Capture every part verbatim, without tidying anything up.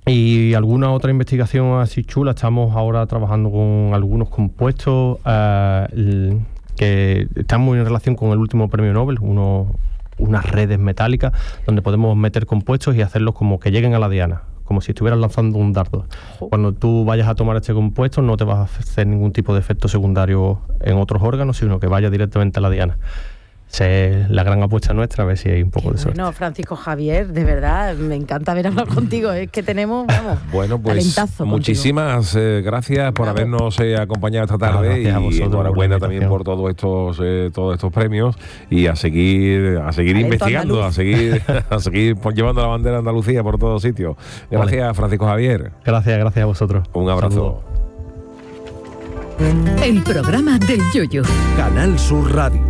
Y alguna otra investigación así chula. Estamos ahora trabajando con algunos compuestos uh, que están muy en relación con el último premio Nobel, unos, unas redes metálicas donde podemos meter compuestos y hacerlos como que lleguen a la diana, como si estuvieras lanzando un dardo. Cuando tú vayas a tomar este compuesto no te vas a hacer ningún tipo de efecto secundario en otros órganos, sino que vaya directamente a la diana. Esa es la gran apuesta nuestra, a ver si hay un poco Qué de suerte. Bueno, Francisco Javier, de verdad, me encanta haber hablado contigo. Es que tenemos, vamos, bueno, pues muchísimas eh, gracias por Bravo. habernos eh, acompañado esta tarde no, y enhorabuena también por todos estos eh, todos estos premios y a seguir a seguir Talento investigando, andaluz. a seguir a seguir llevando la bandera de Andalucía por todos sitios. Gracias, vale. Francisco Javier. Gracias, gracias a vosotros. Un abrazo. Saludos. El programa del Yoyo. Canal Sur Radio.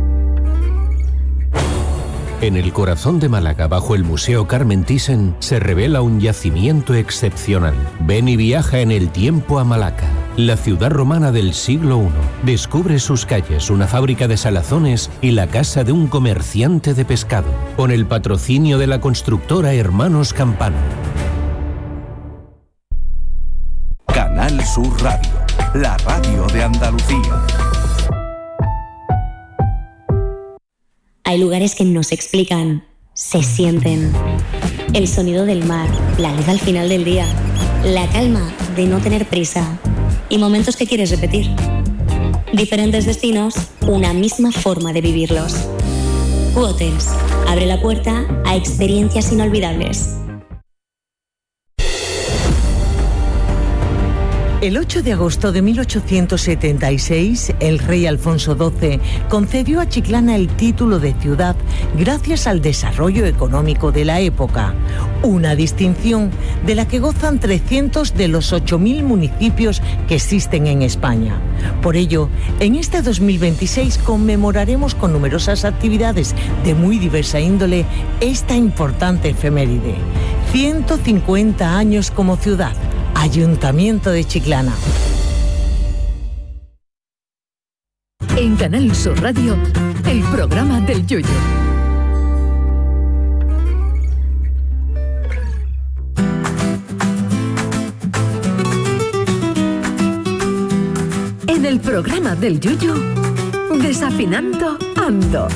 En el corazón de Málaga, bajo el Museo Carmen Thyssen, se revela un yacimiento excepcional. Ven y viaja en el tiempo a Malaca, la ciudad romana del siglo primero. Descubre sus calles, una fábrica de salazones y la casa de un comerciante de pescado, con el patrocinio de la constructora Hermanos Campano. Canal Sur Radio, la radio de Andalucía. Hay lugares que no se explican, se sienten. El sonido del mar, la luz al final del día, la calma de no tener prisa y momentos que quieres repetir. Diferentes destinos, una misma forma de vivirlos. Q-Hotels abre la puerta a experiencias inolvidables. El ocho de agosto de mil ochocientos setenta y seis, el rey Alfonso doce concedió a Chiclana el título de ciudad gracias al desarrollo económico de la época, una distinción de la que gozan trescientos de los ocho mil municipios que existen en España. Por ello, en este dos mil veintiséis conmemoraremos con numerosas actividades de muy diversa índole esta importante efeméride. ciento cincuenta años como ciudad. Ayuntamiento de Chiclana. En Canal Sur Radio, el programa del Yoyo. En el programa del Yoyo, Desafinando Ando.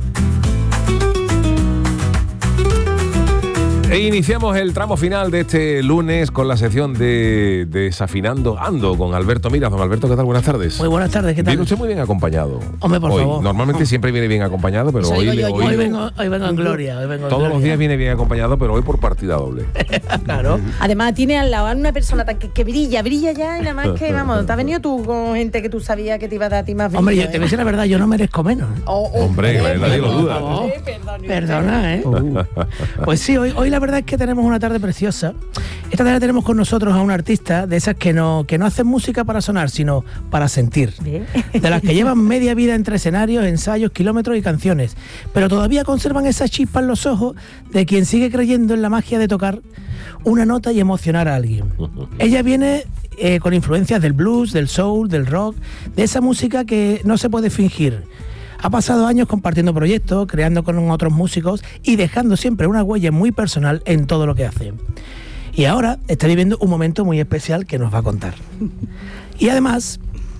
E iniciamos el tramo final de este lunes con la sección de, de Desafinando Ando con Alberto Miras. Don Alberto, ¿qué tal? Buenas tardes. Muy buenas tardes, ¿qué tal? Viene usted muy bien acompañado. Hombre, por hoy. favor. Normalmente oh. siempre viene bien acompañado, pero Eso hoy, yo, yo, hoy, hoy, vengo, hoy vengo en gloria. Hoy vengo en todos gloria. los días viene bien acompañado, pero hoy por partida doble. Claro. Además, tiene al lado a una persona que, que brilla, brilla ya, y nada más que, vamos, te has venido tú con gente que tú sabías que te iba a dar a ti más brillo. Hombre, yo ¿eh? te voy a decir la verdad, yo no merezco menos. Oh, oh, Hombre, eh, nadie lo duda. Oh, perdona, ¿eh? Uh. Pues sí, hoy, hoy la verdad es que tenemos una tarde preciosa. Esta tarde tenemos con nosotros a un artista de esas que no, que no hacen música para sonar, sino para sentir. ¿Bien? De las que llevan media vida entre escenarios, ensayos, kilómetros y canciones, pero todavía conservan esa chispa en los ojos de quien sigue creyendo en la magia de tocar una nota y emocionar a alguien. Ella viene eh, con influencias del blues, del soul, del rock, de esa música que no se puede fingir. Ha pasado años compartiendo proyectos, creando con otros músicos y dejando siempre una huella muy personal en todo lo que hace. Y ahora está viviendo un momento muy especial que nos va a contar. Y además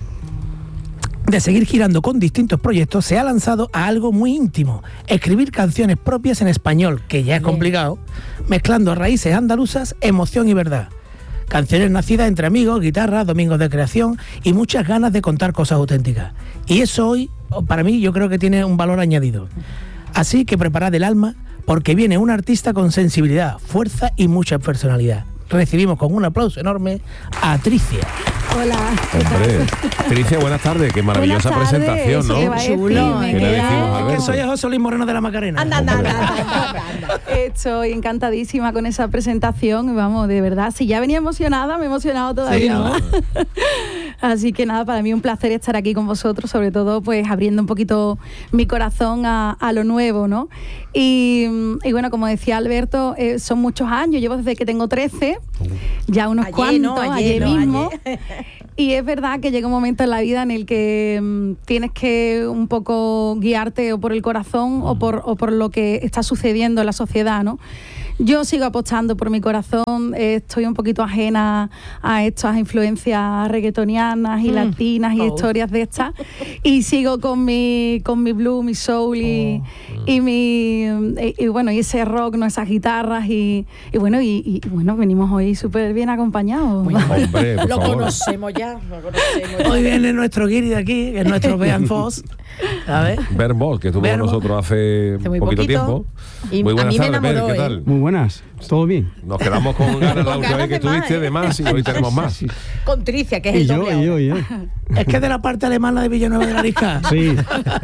de seguir girando con distintos proyectos, se ha lanzado a algo muy íntimo: escribir canciones propias en español, que ya es complicado, mezclando raíces andaluzas, emoción y verdad. Canciones nacidas entre amigos, guitarra, domingos de creación y muchas ganas de contar cosas auténticas. Y eso hoy, para mí, yo creo que tiene un valor añadido. Así que preparad el alma, porque viene un artista con sensibilidad, fuerza y mucha personalidad. Recibimos con un aplauso enorme a Tricia. Hola. Hombre, Tricia, buenas tardes. Qué maravillosa buenas tardes, presentación, ¿no? Chulo. ¿Qué le decimos, Alberto? Que soy José Luis Moreno de la Macarena. Anda, anda, anda, anda, anda. Estoy encantadísima con esa presentación. Vamos, de verdad, si ya venía emocionada, me he emocionado todavía sí, más. Así que nada, para mí un placer estar aquí con vosotros, sobre todo pues abriendo un poquito mi corazón a, a lo nuevo, ¿no? Y, y bueno, como decía Alberto, eh, son muchos años, llevo desde que tengo trece, ya unos ayer, cuantos, no, ayer, ayer no, mismo. Ayer. Y es verdad que llega un momento en la vida en el que um, tienes que un poco guiarte o por el corazón o por, o por lo que está sucediendo en la sociedad, ¿no? yo sigo apostando por mi corazón, eh, estoy un poquito ajena a estas influencias reggaetonianas y mm. latinas y oh. historias de estas, y sigo con mi con mi blues, mi soul y, oh. y mi y, y bueno, y ese rock, no, esas guitarras y, y bueno, y, y bueno, venimos hoy súper bien acompañados. Bueno, hombre, lo favor. conocemos ya, lo conocemos ya. Hoy viene nuestro guiri de aquí, que es nuestro Bean Foss, ¿sabes? Bernd Voss, que estuvo con nosotros hace, hace muy poquito, poquito tiempo. Y muy buenas tardes, enamoró, ¿qué tal? ¿eh? Muy buenas, ¿todo bien? Nos quedamos con ganas la última vez que estuviste, de más, y hoy tenemos más. Sí. Con Tricia, que es y el yo, doble. Y yo, y yo. Es que es de la parte alemana de Villanueva de la Risca. Sí.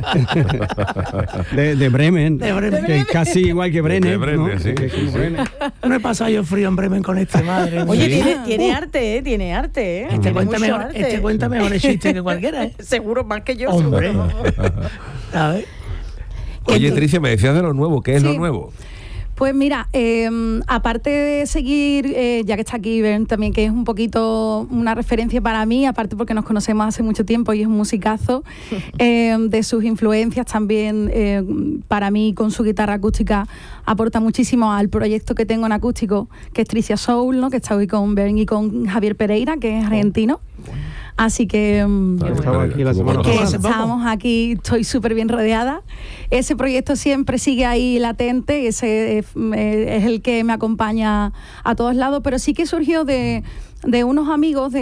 de, de Bremen. De Bremen. Que es casi igual que Bremen. De Bremen, ¿no? sí. Que, que sí. Bremen. No he pasado yo frío en Bremen con este, madre. Oye, ¿sí? tiene, tiene arte, ¿eh? Tiene arte, ¿eh? Este, Tiene cuenta mucho mejor, arte. este cuenta mejor el chiste que cualquiera, ¿eh? Seguro, más que yo. Hombre. ¿Sabes? Oye, Tricia, me decías de lo nuevo. ¿Qué es sí. lo nuevo? Pues mira, eh, aparte de seguir, eh, ya que está aquí Bernd también, que es un poquito una referencia para mí, aparte porque nos conocemos hace mucho tiempo y es un musicazo, eh, de sus influencias también, eh, para mí con su guitarra acústica aporta muchísimo al proyecto que tengo en acústico, que es Tricia Soul, ¿no? Que está hoy con Bernd y con Javier Pereira, que es argentino. Así que um, estaba aquí la semana que estamos aquí, estoy súper bien rodeada. Ese proyecto siempre sigue ahí latente, ese es, es el que me acompaña a todos lados, pero sí que surgió de, de unos amigos,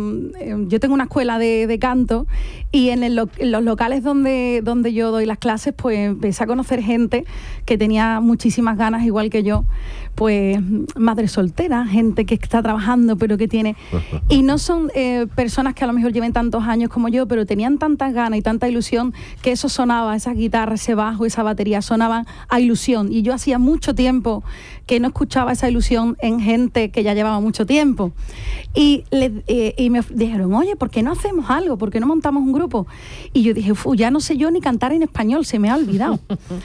de yo tengo una escuela de, de canto y en, el, en los locales donde, donde yo doy las clases, pues empecé a conocer gente que tenía muchísimas ganas, igual que yo, pues madre soltera, gente que está trabajando pero que tiene, y no son eh, personas que a lo mejor lleven tantos años como yo, pero tenían tantas ganas y tanta ilusión que eso sonaba, esas guitarras, ese bajo, esa batería sonaban a ilusión, y yo hacía mucho tiempo que no escuchaba esa ilusión en gente que ya llevaba mucho tiempo, y, le, eh, y me dijeron, oye, ¿por qué no hacemos algo? ¿Por qué no montamos un grupo? Y yo dije, ya no sé yo ni cantar en español, se me ha olvidado.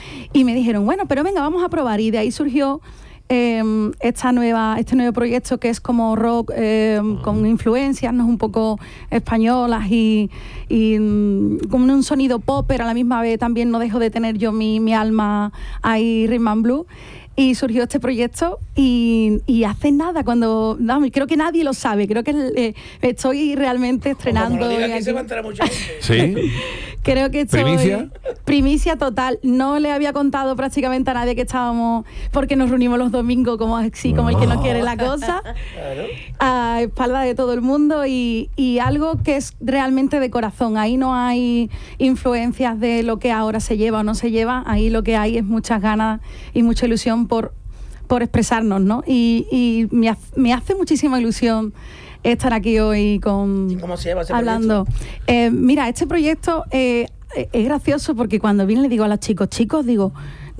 Y me dijeron, bueno, pero venga, vamos a probar, y de ahí surgió Eh, esta nueva, este nuevo proyecto que es como rock eh, con influencias, ¿no? Un poco españolas y, y mm, con un sonido pop, pero a la misma vez también no dejo de tener yo mi, mi alma ahí rhythm and blues. Y surgió este proyecto y, y hace nada, cuando no, creo que nadie lo sabe, creo que eh, estoy realmente estrenando. Como aquí se va a enterar mucha gente. Sí. Creo que estoy, ¿Primicia? Primicia total. No le había contado prácticamente a nadie que estábamos, porque nos reunimos los domingos como así, como el que no quiere la cosa, Claro. a espalda de todo el mundo y, y algo que es realmente de corazón. Ahí no hay influencias de lo que ahora se lleva o no se lleva, ahí lo que hay es muchas ganas y mucha ilusión por, por expresarnos, ¿no? Y, y me, hace, me hace muchísima ilusión estar aquí hoy con ¿Cómo se llama ese hablando. Eh, mira, este proyecto eh, es gracioso porque cuando viene le digo a los chicos, chicos, digo,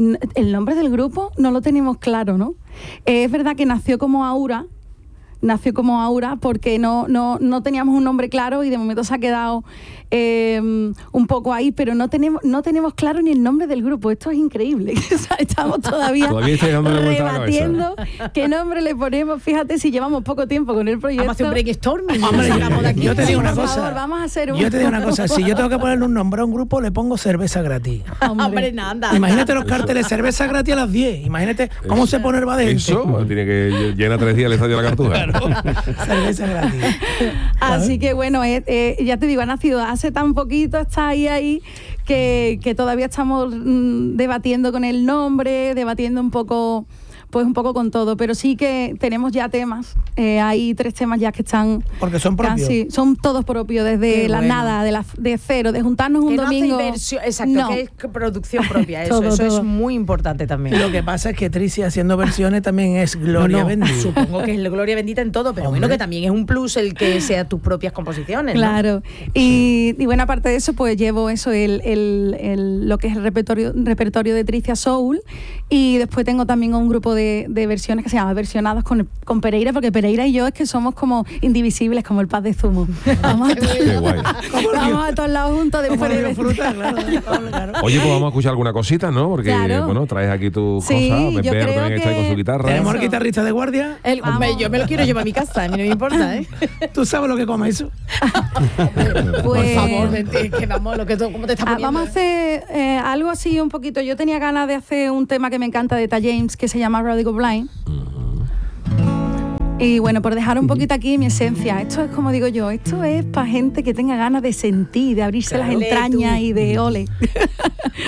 el nombre del grupo no lo tenemos claro, ¿no? Eh, es verdad que nació como Aura, nació como Aura porque no, no, no teníamos un nombre claro y de momento se ha quedado eh, un poco ahí, pero no tenemos, no tenemos claro ni el nombre del grupo. Esto es increíble. Estamos todavía, Todavía estáis dándole vuelta a la rebatiendo qué nombre le ponemos. Fíjate si llevamos poco tiempo con el proyecto. Vamos a hacer un brainstorming. Hombre, Sacamos de aquí. yo te digo una Por cosa. favor, vamos a hacer un... Yo te digo una cosa, si yo tengo que ponerle un nombre a un grupo, le pongo cerveza gratis. Hombre, nada. Imagínate los carteles, cerveza gratis a las diez. Imagínate cómo se pone el badente. Eso, tiene que llenar tres días el estadio de la Cartuja. Claro, cerveza gratis. Así que bueno, eh, eh, ya te digo, ha nacido hace tan poquito, está ahí, ahí, que, que todavía estamos mm, debatiendo con el nombre, debatiendo un poco... pues un poco con todo, pero sí que tenemos ya temas, eh, hay tres temas ya que están... Porque son propios. Casi, son todos propios, desde Qué la bueno. nada, de, la, de cero, de juntarnos un Que no domingo... hacéis versión, exacto, No. que es producción propia, eso, Todo, eso todo. es muy importante también. Lo que pasa es que Tricia haciendo versiones también es gloria No, no, bendita. supongo que es la gloria bendita en todo, pero Hombre. bueno, que también es un plus el que sea tus propias composiciones, ¿no? Claro, y, y bueno, aparte de eso, pues llevo eso, el, el, el, lo que es el repertorio, repertorio de Tricia Soul, y después tengo también un grupo de, de versiones que se llama Versionados con, con Pereira, porque Pereira y yo es que somos como indivisibles, como el paz de zumo. Vamos a, Qué guay. vamos a todos lados juntos Como después de Río Fruta, claro, claro. Oye, pues vamos a escuchar alguna cosita, ¿no? Porque, Claro. bueno, traes aquí tus Sí, cosas. yo Bebé creo también está ahí con que- su guitarra. Tenemos el guitarrista de guardia. El, hombre, yo me lo quiero llevar a mi casa, a mí no me importa, ¿eh? ¿Tú sabes lo que come eso? pues, Por favor, vente, que vamos, lo que tú, ¿cómo te estás Ah, poniendo? vamos a hacer eh, algo así un poquito. Yo tenía ganas de hacer un tema que me encanta de Ta James, que se llama Road Go Blind. Y bueno, por dejar un poquito aquí mi esencia, esto es como digo yo, esto es para gente que tenga ganas de sentir, de abrirse las entrañas y de ole.